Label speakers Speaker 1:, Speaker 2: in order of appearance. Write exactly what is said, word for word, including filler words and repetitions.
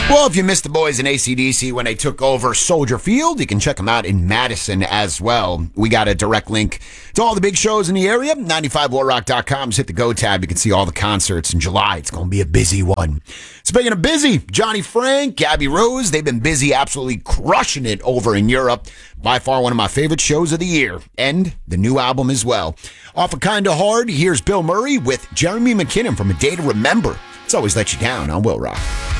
Speaker 1: Well, if you missed the boys in A C D C when they took over Soldier Field, you can check them out in Madison as well. We got a direct link to all the big shows in the area. ninety-five war rock dot com. Just hit the Go tab. You can see all the concerts in July. It's going to be a busy one. Speaking of busy, Johnny Frank, Gabby Rose, they've been busy absolutely crushing it over in Europe. By far one of my favorite shows of the year. And the new album as well. Off of Kinda Hard, here's Bill Murray with Jeremy McKinnon from A Day to Remember. It's Always Let You Down on Will Rock.